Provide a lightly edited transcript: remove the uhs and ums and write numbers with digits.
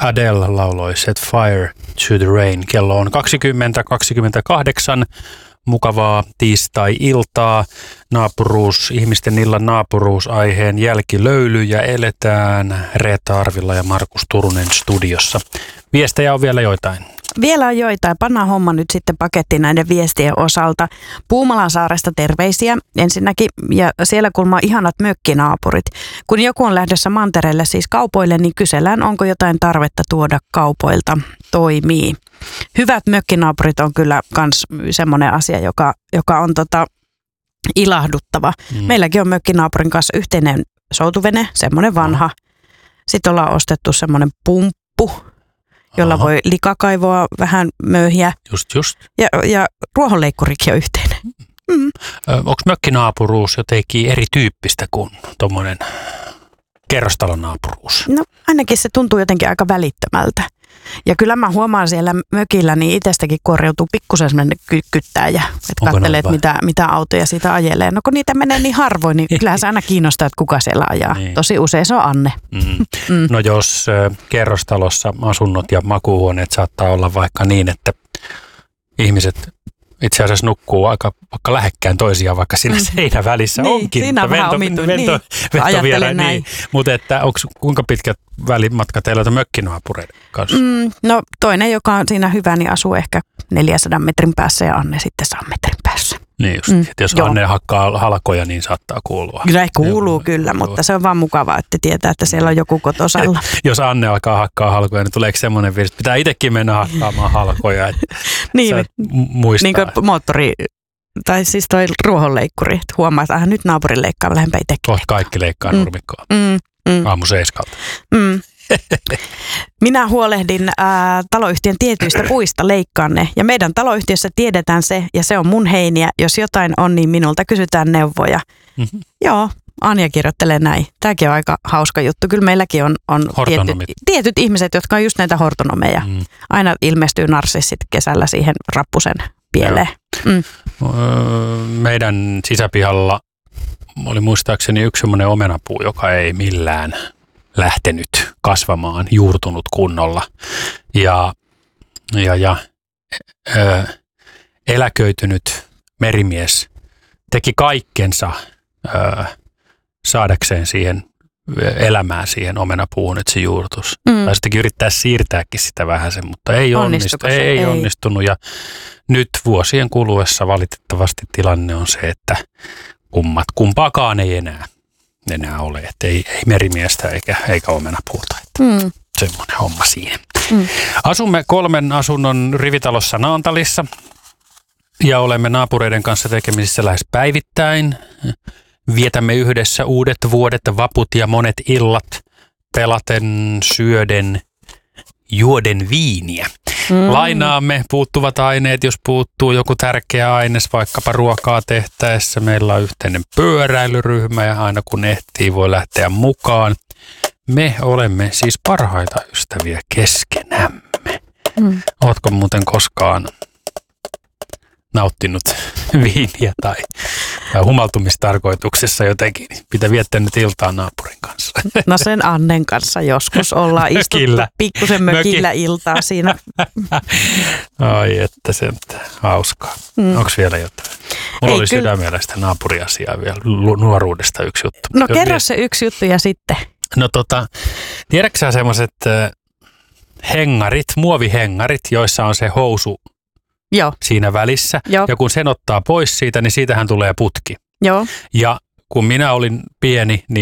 Adele lauloi Set Fire to the Rain. Kello on 20:28. Mukavaa tiistai-iltaa. Ihmisten illan naapuruusaiheen jälkilöylyjä eletään Reetta Arvilla ja Markus Turunen studiossa. Viestejä on vielä joitain. Vielä on joitain. Pannaan homma nyt sitten pakettiin näiden viestien osalta. Puumalansaaresta terveisiä ensinnäkin. Ja siellä kulma ihanat mökkinaapurit. Kun joku on lähdössä mantereelle, siis kaupoille, niin kysellään, onko jotain tarvetta tuoda kaupoilta. Toimii. Hyvät mökkinaapurit on kyllä myös semmoinen asia, joka on ilahduttava. Meilläkin on mökkinaapurin kanssa yhteinen soutuvene, semmoinen vanha. Sitten ollaan ostettu semmoinen pumppu, jolla voi likakaivoa vähän möyhiä. Just. Ja ruohonleikkurikin on yhteinen. Onko mökkinaapuruus jotenkin erityyppistä kuin tuommoinen kerrostalonaapuruus? No ainakin se tuntuu jotenkin aika välittömältä. Ja kyllä mä huomaan siellä mökillä, niin itsestäkin korjautuu pikkusen semmoinen kyttääjä. Että katselee, että mitä autoja siitä ajelee. No kun niitä menee niin harvoin, niin kyllähän se aina kiinnostaa, että kuka siellä ajaa. Niin. Tosi usein se on Anne. No jos kerrostalossa asunnot ja makuuhuoneet saattaa olla vaikka niin, että ihmiset itse asiassa nukkuu vaikka lähekkään toisiaan, vaikka siinä seinän välissä niin, onkin. Siinä on vähän omituinen. Ajattelen näin. Mutta että kuinka pitkät välimatka teillä on mökkinaapureiden kanssa? No toinen, joka on siinä hyvä, niin asuu ehkä 400 metrin päässä ja Anne sitten 100 metrin päässä. Niin just, että jos Anne hakkaa halkoja, niin saattaa kuulua. Kyllä kuuluu kyllä, mutta se on vaan mukavaa, että tietää, että siellä on joku kotosalla. Jos Anne alkaa hakkaa halkoja, niin tuleeko semmoinen virsi, että pitää itsekin mennä hakkaamaan halkoja, että niin, muistaa. Niin kuin moottori, tai siis toi ruohonleikkuri, että huomaa, että nyt naapurin leikkaa, mä lähdenpä itsekin. Kohta kaikki leikkaa nurmikkoa. Aamu 7. Minä huolehdin taloyhtiön tietyistä puista, leikkaan ne. Ja meidän taloyhtiössä tiedetään se, ja se on mun heiniä. Jos jotain on, niin minulta kysytään neuvoja. Joo, Anja kirjoittelee näin. Tämäkin on aika hauska juttu. Kyllä meilläkin on tietyt ihmiset, jotka on just näitä hortonomeja. Aina ilmestyy narsissit kesällä siihen rappusen pieleen. Meidän sisäpihalla oli muistaakseni yksi semmoinen omenapuu, joka ei millään lähtenyt kasvamaan, juurtunut kunnolla. Ja eläköitynyt merimies teki kaikkensa saadakseen siihen elämään siihen omenapuuhun, että se juurtuisi. Tai sittenkin yrittää siirtääkin sitä vähän sen, mutta ei onnistunut. Ja nyt vuosien kuluessa valitettavasti tilanne on se, että kumpaakaan ei enää ole. Että ei merimiestä eikä omenapuuta. Semmoinen homma siihen. Asumme 3 asunnon rivitalossa Naantalissa ja olemme naapureiden kanssa tekemisissä lähes päivittäin. Vietämme yhdessä uudet vuodet, vaput ja monet illat pelaten, syöden, juoden viiniä. Lainaamme puuttuvat aineet, jos puuttuu joku tärkeä aines, vaikkapa ruokaa tehtäessä. Meillä on yhteinen pyöräilyryhmä ja aina kun ehtii voi lähteä mukaan. Me olemme siis parhaita ystäviä keskenämme. Ootko muuten koskaan nauttinut viiniä tai humaltumistarkoituksessa jotenkin, pitää viettänyt iltaa naapurin kanssa? No sen Annen kanssa joskus ollaan istuttu pikkusen mökillä iltaa siinä. Ai että se on hauskaa. Onko vielä jotain? Mulla oli sydämellä sitä naapuriasiaa vielä nuoruudesta yksi juttu. No kerro se yksi juttu ja sitten. No tiedätkö sä semmoiset muovihengarit, joissa on se housu siinä välissä. Joo. Ja kun sen ottaa pois siitä, niin siitähän tulee putki. Joo. Ja kun minä olin pieni, niin